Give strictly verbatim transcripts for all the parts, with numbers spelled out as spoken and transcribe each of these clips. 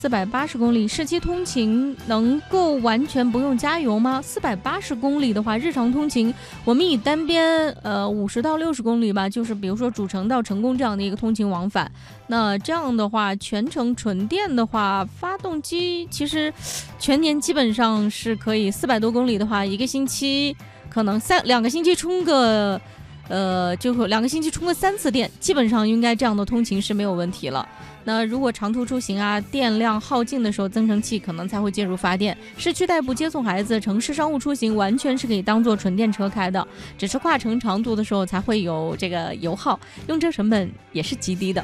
四百八十公里，市区通勤能够完全不用加油吗？四百八十公里的话，日常通勤，我们以单边呃五十到六十公里吧，就是比如说主城到成功这样的一个通勤往返。那这样的话，全程纯电的话，发动机其实全年基本上是可以四百多公里的话，一个星期可能三两个星期充个。呃，就两个星期充个三次电，基本上应该这样的通勤是没有问题了。那如果长途出行啊，电量耗尽的时候，增程器可能才会介入发电。市区代步接送孩子，城市商务出行完全是可以当做纯电车开的，只是跨城长途的时候才会有这个油耗，用车成本也是极低的。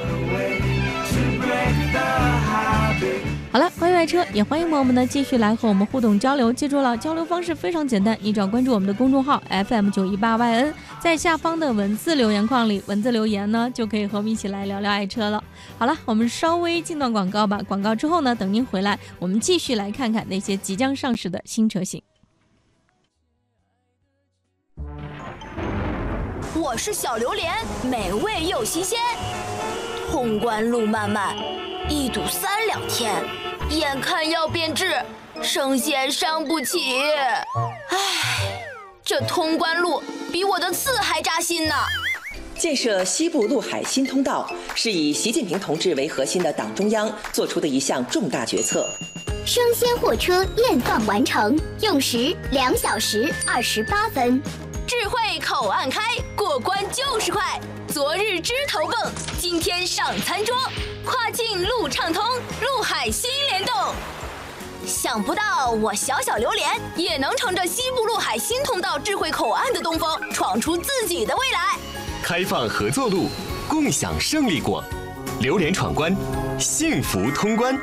好了，欢迎爱车，也欢迎朋友们呢继续来和我们互动交流。记住了，交流方式非常简单，你只要关注我们的公众号 F M 九一八 Y N， 在下方的文字留言框里，文字留言呢就可以和我们一起来聊聊爱车了。好了，我们稍微进段广告吧。广告之后呢，等您回来，我们继续来看看那些即将上市的新车型。 我是小榴莲，美味又新鲜。通关路漫漫，一堵三两天，眼看要变质，生鲜伤不起。唉，这通关路比我的刺还扎心呢。 建设西部陆海新通道是以习近平同志为核心的党中央做出的一项重大决策。 生鲜货车验放完成，用时两小时二十八分。 智慧口岸开，过关就是快。昨日枝头蹦，今天上餐桌，跨境路畅通，陆海新联动。想不到我小小榴莲也能乘着西部陆海新通道智慧口岸的东风，闯出自己的未来。 开放合作路，共享胜利果。榴莲闯关，幸福通关。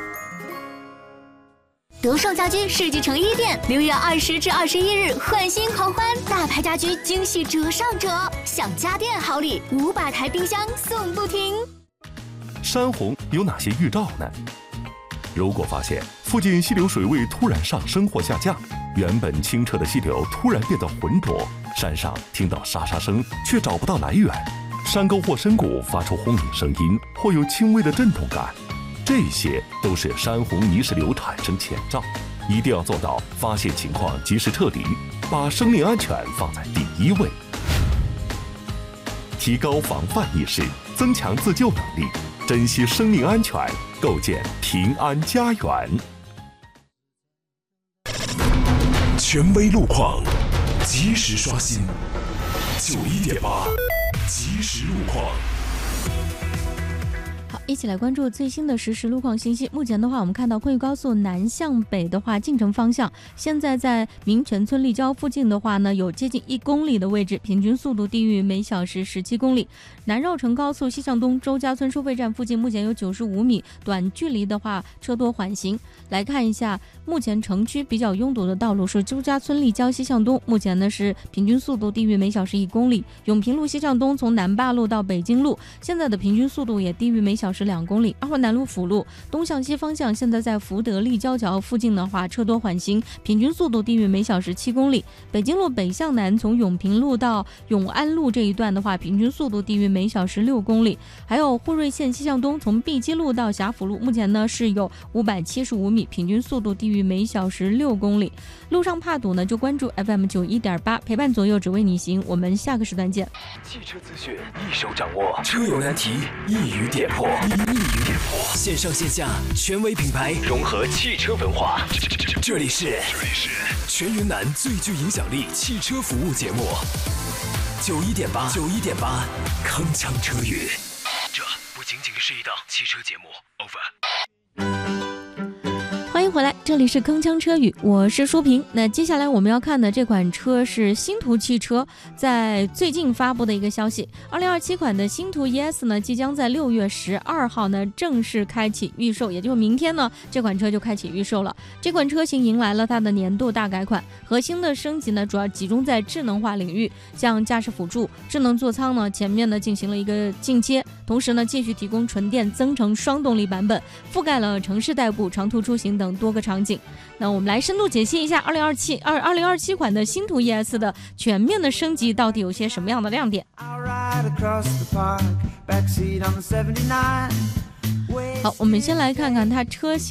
德胜家居世纪城一店六月二十至二十一日换新狂欢，大牌家居惊喜折上折，享家电好礼，五百台冰箱送不停。 山洪有哪些预兆呢？如果发现附近溪流水位突然上升或下降，原本清澈的溪流突然变得浑浊，山上听到沙沙声却找不到来源，山沟或深谷发出轰鸣声音或有轻微的震动感，这些都是山洪泥石流产生前兆，一定要做到发现情况及时撤离，把生命安全放在第一位，提高防范意识，增强自救能力，珍惜生命安全，构建平安家园。 权威路况，及时刷新。九一点八，及时路况。 一起来关注最新的实时路况信息。目前的话，我们看到昆玉高速南向北的话，进城方向，现在在民权村立交附近的话呢，有接近一公里的位置，平均速度低于每小时十七公里。南绕城高速西向东周家村收费站附近，目前有九十五米，短距离的话车多缓行。来看一下，目前城区比较拥堵的道路是周家村立交西向东，目前呢是平均速度低于每小时一公里。永平路西向东从南坝路到北京路，现在的平均速度也低于每小时两公里。二环南路辅路东向西方向，现在在福德立交桥附近的话车多缓行，平均速度低于每小时七公里。北京路北向南从永平路到永安路这一段的话，平均速度低于每小时六公里。还有沪瑞线西向东从碧鸡路到霞府路，目前呢是有五百七十五米，平均速度低于每小时六公里。路上怕堵呢，就关注 F M 九一点八，陪伴左右只为你行。我们下个时段见。 汽车资讯一手掌握，车友难题一语点破，一语点破。线上线下权威品牌融合汽车文化，这里是全云南最具影响力汽车服务节目。九一点八，九一点八，铿锵车语。这不仅仅是一档汽车节目 ，over。 欢迎回来，这里是铿锵车语，我是舒平。那接下来我们要看的这款车是星途汽车在最近发布的一个消息，二零二七款的星途 E S 呢，即将在六月十二号呢正式开启预售，也就是明天呢，这款车就开启预售了。这款车型迎来了它的年度大改款，核心的升级呢，主要集中在智能化领域，像驾驶辅助、智能座舱呢，前面呢进行了一个进阶，同时呢，继续提供纯电增程双动力版本，覆盖了城市代步、长途出行等多个场景。那我们来深度解析一下二零二七二二零二七款的星途 E S 的全面的升级到底有些什么样的亮点。好，我们先来看看它车型